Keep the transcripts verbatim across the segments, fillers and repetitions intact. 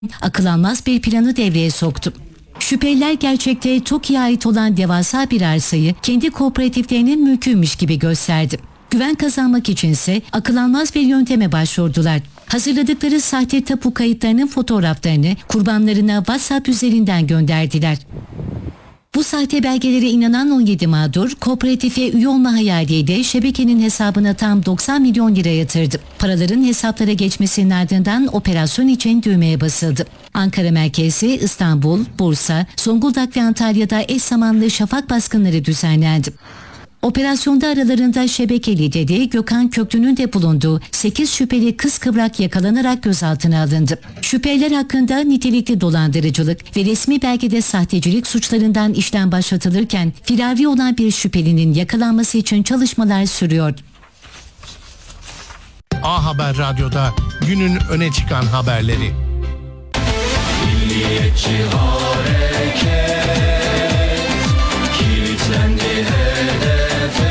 akıl almaz bir planı devreye soktu. Şüpheliler gerçekte TOKİ'ye ait olan devasa bir arsayı kendi kooperatiflerinin mülküymüş gibi gösterdi. Güven kazanmak içinse akıl almaz bir yönteme başvurdular. Hazırladıkları sahte tapu kayıtlarının fotoğraflarını kurbanlarına WhatsApp üzerinden gönderdiler. Bu sahte belgelere inanan on yedi mağdur, kooperatife üye olma hayaliyle şebekenin hesabına tam doksan milyon lira yatırdı. Paraların hesaplara geçmesinin ardından operasyon için düğmeye basıldı. Ankara merkezi, İstanbul, Bursa, Zonguldak ve Antalya'da eş zamanlı şafak baskınları düzenlendi. Operasyonda aralarında şebeke lideri Gökhan Köklü'nün de bulunduğu sekiz şüpheli kıskıvrak yakalanarak gözaltına alındı. Şüpheliler hakkında nitelikli dolandırıcılık ve resmi belgede sahtecilik suçlarından işlem başlatılırken firari olan bir şüphelinin yakalanması için çalışmalar sürüyor. A Haber Radyo'da günün öne çıkan haberleri. Milliyetçi hareket, kilitlendi hedefe.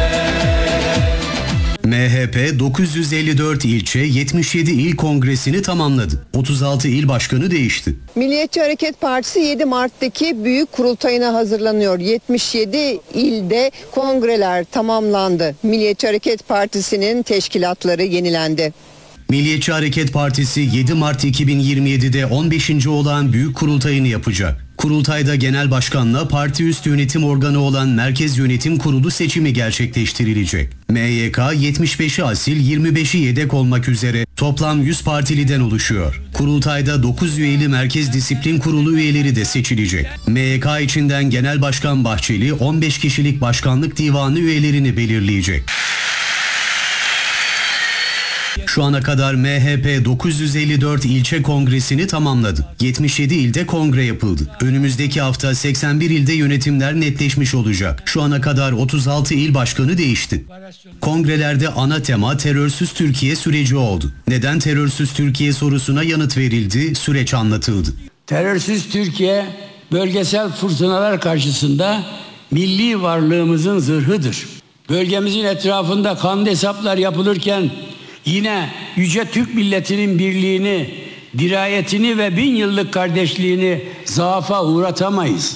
M H P dokuz yüz elli dört ilçe yetmiş yedi il kongresini tamamladı. otuz altı il başkanı değişti. Milliyetçi Hareket Partisi yedi Mart'taki büyük kurultayına hazırlanıyor. yetmiş yedi ilde kongreler tamamlandı. Milliyetçi Hareket Partisi'nin teşkilatları yenilendi. Milliyetçi Hareket Partisi yedi Mart iki bin yirmi yedi'de on beşinci olan büyük kurultayını yapacak. Kurultayda genel başkanla parti üst yönetim organı olan Merkez Yönetim Kurulu seçimi gerçekleştirilecek. M Y K yetmiş beşi asil, yirmi beşi yedek olmak üzere toplam yüz partiliden oluşuyor. Kurultayda dokuz üyeli Merkez Disiplin Kurulu üyeleri de seçilecek. M Y K içinden Genel Başkan Bahçeli on beş kişilik başkanlık divanı üyelerini belirleyecek. Şu ana kadar M H P dokuz yüz elli dört ilçe kongresini tamamladı. yetmiş yedi ilde kongre yapıldı. Önümüzdeki hafta seksen bir ilde yönetimler netleşmiş olacak. Şu ana kadar otuz altı il başkanı değişti. Kongrelerde ana tema terörsüz Türkiye süreci oldu. Neden terörsüz Türkiye sorusuna yanıt verildi, süreç anlatıldı. Terörsüz Türkiye bölgesel fırtınalar karşısında milli varlığımızın zırhıdır. Bölgemizin etrafında kanlı hesaplar yapılırken yine yüce Türk milletinin birliğini, dirayetini ve bin yıllık kardeşliğini zaafa uğratamayız.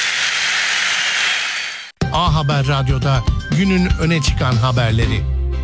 A Haber Radyo'da günün öne çıkan haberleri.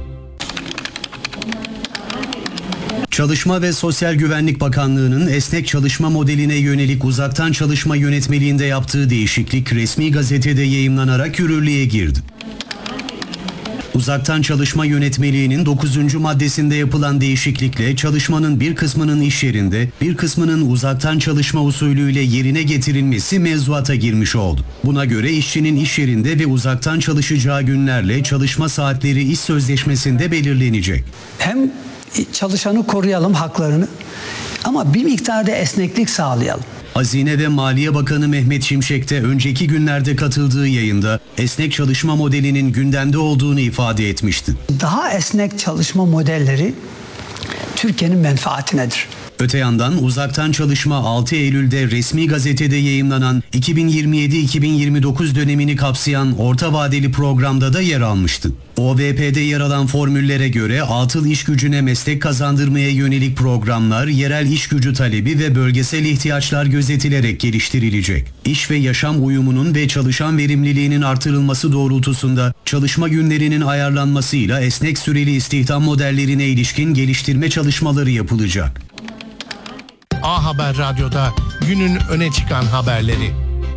Çalışma ve Sosyal Güvenlik Bakanlığı'nın esnek çalışma modeline yönelik uzaktan çalışma yönetmeliğinde yaptığı değişiklik resmi gazetede yayımlanarak yürürlüğe girdi. Uzaktan çalışma yönetmeliğinin dokuzuncu maddesinde yapılan değişiklikle çalışmanın bir kısmının iş yerinde, bir kısmının uzaktan çalışma usulüyle yerine getirilmesi mevzuata girmiş oldu. Buna göre işçinin iş yerinde ve uzaktan çalışacağı günlerle çalışma saatleri iş sözleşmesinde belirlenecek. Hem çalışanı koruyalım, haklarını, ama bir miktarda esneklik sağlayalım. Hazine ve Maliye Bakanı Mehmet Şimşek de önceki günlerde katıldığı yayında esnek çalışma modelinin gündemde olduğunu ifade etmişti. Daha esnek çalışma modelleri Türkiye'nin menfaatinedir. Öte yandan uzaktan çalışma altı Eylül'de resmi gazetede yayımlanan iki bin yirmi yedi iki bin yirmi dokuz dönemini kapsayan orta vadeli programda da yer almıştı. O V P'de yer alan formüllere göre atıl iş gücüne meslek kazandırmaya yönelik programlar yerel iş gücü talebi ve bölgesel ihtiyaçlar gözetilerek geliştirilecek. İş ve yaşam uyumunun ve çalışan verimliliğinin artırılması doğrultusunda çalışma günlerinin ayarlanmasıyla esnek süreli istihdam modellerine ilişkin geliştirme çalışmaları yapılacak. A Haber Radyo'da günün öne çıkan haberleri.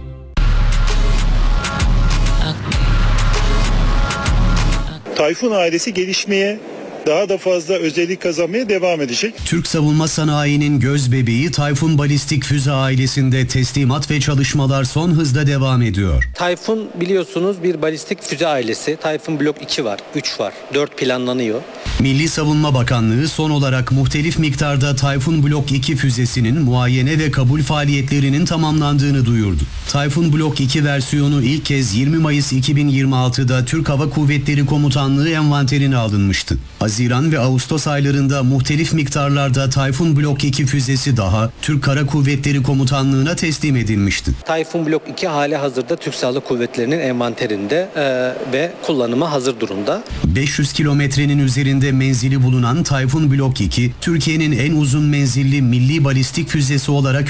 Tayfun ailesi gelişmeye, daha da fazla özellik kazanmaya devam edecek. Türk savunma sanayinin göz bebeği Tayfun Balistik Füze ailesinde teslimat ve çalışmalar son hızda devam ediyor. Tayfun biliyorsunuz bir balistik füze ailesi. Tayfun Blok iki var, üç var, dört planlanıyor. Milli Savunma Bakanlığı son olarak muhtelif miktarda Tayfun Blok iki füzesinin muayene ve kabul faaliyetlerinin tamamlandığını duyurdu. Tayfun Blok iki versiyonu ilk kez yirmi Mayıs iki bin yirmi altıda Türk Hava Kuvvetleri Komutanlığı envanterine alınmıştı. Haziran ve Ağustos aylarında muhtelif miktarlarda Tayfun Blok iki füzesi daha Türk Kara Kuvvetleri Komutanlığı'na teslim edilmişti. Tayfun Blok iki hali hazırda Türk Silahlı Kuvvetleri'nin envanterinde e, ve kullanıma hazır durumda. beş yüz kilometrenin üzerinde menzili bulunan Tayfun Blok iki, Türkiye'nin en uzun menzilli milli balistik füzesi olarak